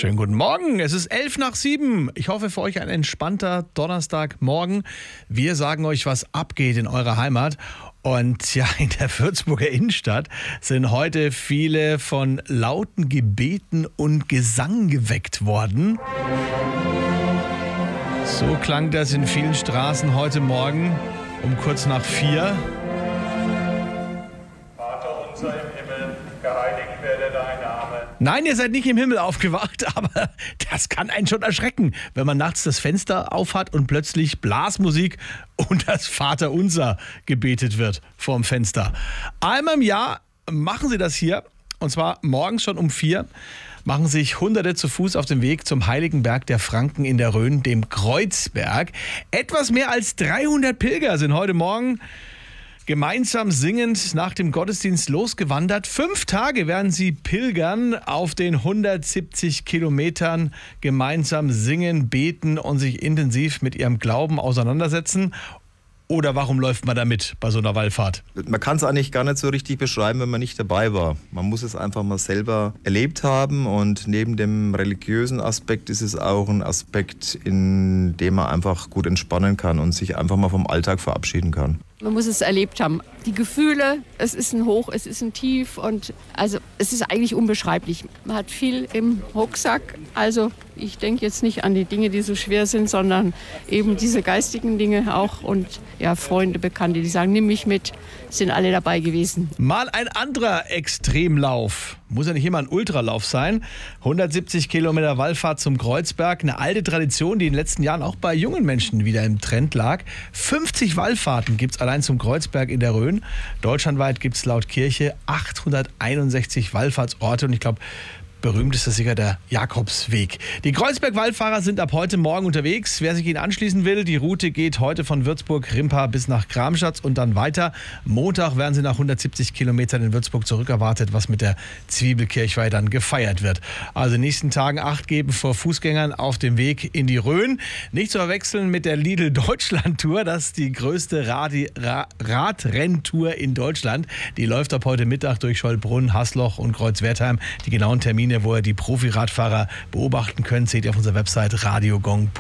Schönen guten Morgen, es ist 6:11. Ich hoffe für euch ein entspannter Donnerstagmorgen. Wir sagen euch, was abgeht in eurer Heimat. Und ja, in der Würzburger Innenstadt sind heute viele von lauten Gebeten und Gesang geweckt worden. So klang das in vielen Straßen heute Morgen um kurz nach 4. Vater unser im Himmel, geheiligt werde dein Name. Nein, ihr seid nicht im Himmel aufgewacht, aber das kann einen schon erschrecken, wenn man nachts das Fenster aufhat und plötzlich Blasmusik und das Vaterunser gebetet wird vorm Fenster. Einmal im Jahr machen sie das hier, und zwar morgens schon um 4. Machen sich Hunderte zu Fuß auf den Weg zum Heiligen Berg der Franken in der Rhön, dem Kreuzberg. Etwas mehr als 300 Pilger sind heute Morgen gemeinsam singend nach dem Gottesdienst losgewandert. 5 Tage werden sie pilgern, auf den 170 Kilometern gemeinsam singen, beten und sich intensiv mit ihrem Glauben auseinandersetzen. Oder warum läuft man da mit bei so einer Wallfahrt? Man kann es eigentlich gar nicht so richtig beschreiben, wenn man nicht dabei war. Man muss es einfach mal selber erlebt haben, und neben dem religiösen Aspekt ist es auch ein Aspekt, in dem man einfach gut entspannen kann und sich einfach mal vom Alltag verabschieden kann. Man muss es erlebt haben. Die Gefühle, es ist ein Hoch, es ist ein Tief, und also es ist eigentlich unbeschreiblich. Man hat viel im Rucksack. Also ich denke jetzt nicht an die Dinge, die so schwer sind, sondern eben diese geistigen Dinge auch. Und ja, Freunde, Bekannte, die sagen, nimm mich mit, sind alle dabei gewesen. Mal ein anderer Extremlauf. Muss ja nicht immer ein Ultralauf sein. 170 Kilometer Wallfahrt zum Kreuzberg. Eine alte Tradition, die in den letzten Jahren auch bei jungen Menschen wieder im Trend lag. 50 Wallfahrten gibt es allein zum Kreuzberg in der Rhön. Deutschlandweit gibt es laut Kirche 861 Wallfahrtsorte. Und ich glaube, berühmt ist das sicher der Jakobsweg. Die Kreuzberg-Wallfahrer sind ab heute Morgen unterwegs. Wer sich ihnen anschließen will, die Route geht heute von Würzburg-Rimpa bis nach Kramschatz und dann weiter. Montag werden sie nach 170 Kilometern in Würzburg zurückerwartet, was mit der Zwiebelkirchweih dann gefeiert wird. Also in den nächsten Tagen Acht geben vor Fußgängern auf dem Weg in die Rhön. Nicht zu verwechseln mit der Lidl-Deutschland-Tour. Das ist die größte Radrenntour in Deutschland. Die läuft ab heute Mittag durch Schollbrunn, Hasloch und Kreuzwertheim. Die genauen Termine, wo ihr die Profiradfahrer beobachten könnt, seht ihr auf unserer Website radiogong.de.